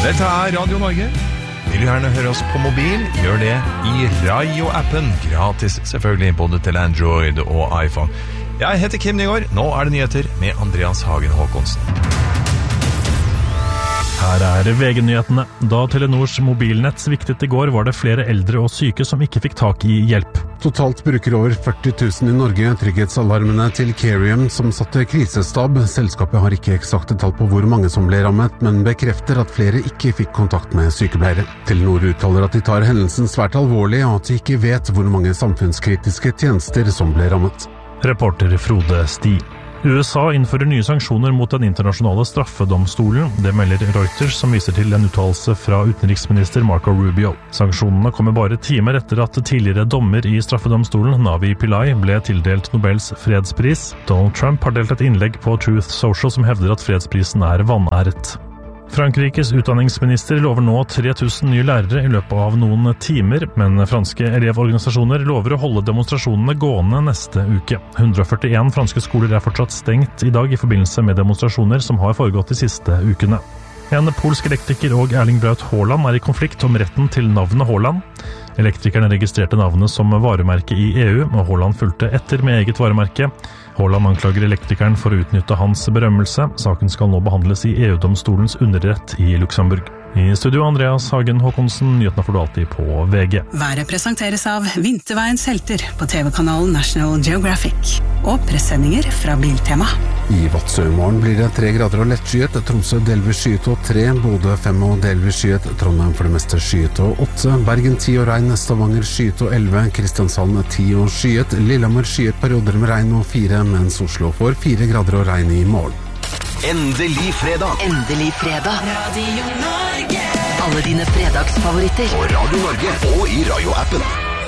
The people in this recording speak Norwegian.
Dette Radio Norge. Vil du gjerne høre oss på mobil? Gjør det I Rayo-appen. Gratis, selvfølgelig, både til Android og iPhone. Jeg heter Kim Nygaard. Nå det nyheter med Andreas Hagen Håkonsen. Her VG-nyhetene. Da Telenors mobilnett sviktet I går, var det flere eldre og syke som ikke fikk tak I hjelp. Totalt bruker over 40 000 I Norge trygghetsalarmene til Carium, som satte krisestab. Selskapet har ikke eksakte tall på hvor mange som ble rammet, men bekrefter at flere ikke fikk kontakt med sykepleiere. Telenor uttaler at de tar hendelsen svært alvorlig, og at de ikke vet hvor mange samfunnskritiske tjenester som ble rammet. Reporter Frode Sti. USA innfører nye sanksjoner mot den internasjonale straffedomstolen. Det melder Reuters, som viser til en uttalelse fra utenriksminister Marco Rubio. Sanksjonene kommer bare timer etter at tidligere dommer I straffedomstolen, Navi Pillai, ble tildelt Nobels fredspris. Donald Trump har delt et innlegg på Truth Social som hevder at fredsprisen vanæret. Frankrikes utdanningsminister lover nå 3000 nye lærere I løpet av noen timer, men franske elevorganisasjoner lover å holde demonstrasjonene gående neste uke. 141 franske skoler fortsatt stengt I dag I forbindelse med demonstrasjoner som har foregått de siste ukene. En polsk elektriker og Erling Braut Haaland I konflikt om retten til navnet Haaland. Elektrikerne registrerte navnet som varemerke I EU, og Haaland fulgte etter med eget varemerke. Haaland anklager elektrikeren for å utnytte hans berømmelse. Saken skal nå behandles I EU-domstolens underrett I Luxemburg. I studio Andreas Hagen Håkonsen, nyhetene får du alltid på VG. Været presenteres av Vinterveiens helter på TV-kanalen National Geographic og pressendinger fra Biltema. I Vadsø I morgen blir det 3 grader og lettskyet, Tromsø delvis skyet og 3, Bodø 5 og delvis skyet, Trondheim for det meste skyet og 8, Bergen 10 og regn, Stavanger skyet og 11, Kristiansand 10 og skyet, Lillehammer skyet perioder med regn og 4, mens Oslo får 4 grader og regn I morgen. Endelig fredag. Endelig fredag. Radio Norge. Alle dine fredagsfavoritter. På Radio Norge og I Rayo-appen.